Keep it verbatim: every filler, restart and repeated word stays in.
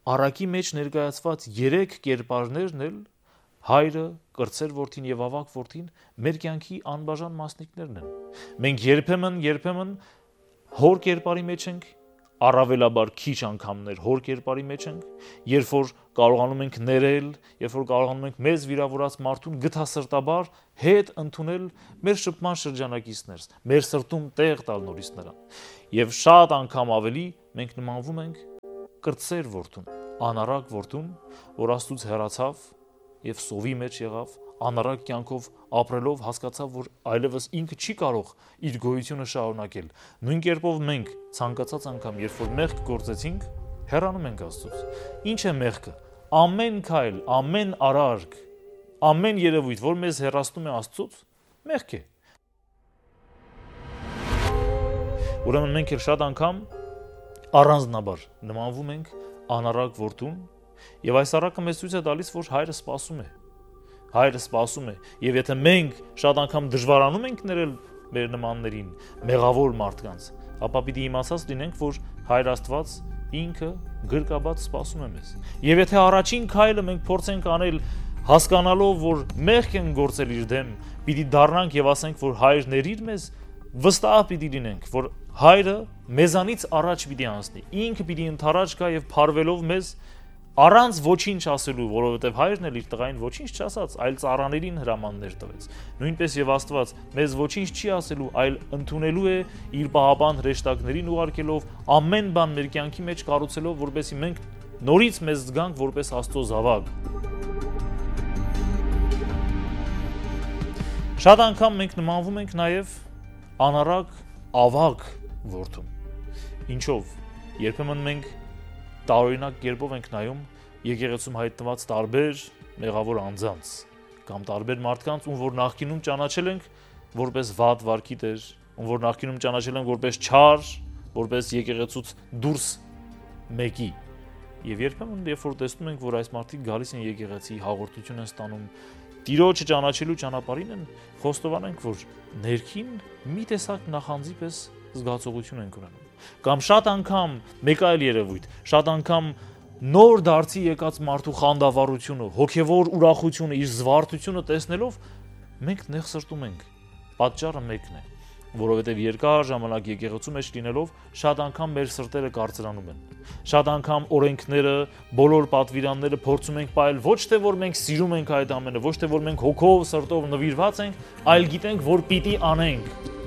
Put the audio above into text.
առակի մեջ ներկայացված երեք կերպարներն էլ հայրը, կրտսեր որդին եւ ավակ որդին մեր կյանքի անբաժան մասնիկներն են։ Մենք երբեմն երբեմն հոր կերպարի մեջ ենք, առավելաբար քիչ անգամներ հոր կերպարի մեջ ենք, երբ որ կարողանում ենք ներել, երբ որ կարողանում ենք մեզ վիրավորած մարդուն գթասրտաբար հետ ընդունել մեր շփման շրջանակիցներս, մեր սրտում տեղ տալ նորից նրան։ Եվ շատ անգամ ավելի մենք նմանվում ենք կրտսեր որդուն, անառակ որդուն, որ Աստծուց հեռացավ եւ սովի մեջ եղավ, անառակ կյանքով ապրելով հասկացավ, որ այլևս ինքը չի կարող իր գոյությունը շարունակել։ Նույն կերպով մենք ցանկացած անգամ, երբ որ մեղք գործեցինք, հեռանում ենք Աստծուց։ Ինչ է մեղքը։ Ամեն քայլ, ամեն արարք, ամեն երևույթ, որ մեզ հեռացնում է Աստծուց, մեղք է։ Ուրեմն մենք էլ շատ անգամ առանձնաբար նմանվում ենք անառակ որդուն, եւ այս առակը մեզ ցույց է տալիս, որ հայրը սպասում է։ Հայրը սպասում է, եւ եթե մենք շատ անգամ դժվարանում ենք ներել մեր նմաններին, մեղավոր մարդկանց, ապա պիտի իմացած լինենք, որ Հայր Աստված ինքը գրկաբաց սպասում է մեզ։ Եվ եթե առաջին քայլը մենք փորձենք անել հասկանալով, որ մեղք են գործել իր դեմ, պիտի դառնանք եւ ասենք, որ Հայր ներիր մեզ, վստահ պիտի լինենք, որ Հայրը մեզանից առաջ պիտի անցնի։ Ինքը պիտի ընթառաջ գա եւ փառվելով մեզ առանց ոչինչ ասելու, որովհետև հայրն էլ իր տղային ոչինչ չասաց, այլ ծառաներին հրամաններ տվեց։ Նույնպես եւ Աստված մեզ ոչինչ չի ասելու, այլ ընդունելու է իր պահապան հրեշտակներին ուղարկելով, ամեն բան մեր կյանքի մեջ կառուցելով, որպեսզի մենք նորից մեզ զգանք որպես Աստծո զավակ։ Շատ անգամ մենք նմանվում ենք նաեւ անառակ ավակ որդուն։ Ինչով։ Երբեմն մենք տարօրինակ կերպով ենք նայում եկեղեցում հայտնված տարբեր մեղավոր անձանց կամ տարբեր մարդկանց, ում որ նախկինում ճանաչել ենք որպես վատ վարքի տեր, ում որ նախկինում ճանաչել ենք որպես չար, որպես եկեղեցուց դուրս մեկի։ Եվ երբեմն երբ որ տեսնում ենք, որ այս մարդիկ գալիս են եկեղեցի, հաղորդություն են ստանում, Տիրոջը ճանաչելու ճանապարհին են, խոստովանենք, որ ներքին մի տեսակ նախանձի պես զգացողություն ենք ունենում։ Կամ շատ անգամ մեկ այլ երևույթ, շատ անգամ նոր դարձի եկած մարդու խանդավառությունը, հոգևոր ուրախությունը, իր զվարթությունը տեսնելով մենք նեղ սրտում ենք։ Պատճառը մեկն է, որովհետև երկար ժամանակ եկեղեցու մեջ լինելով շատ անգամ մեր սրտերը կարծրանում են։ Շատ անգամ օրենքները, բոլոր պատվիրանները փորձում ենք պահել ոչ թե որ մենք սիրում ենք այդ ամենը, ոչ թե որ մենք հոգով, սրտով նվիրված ենք, այլ գիտենք, որ պիտի անենք։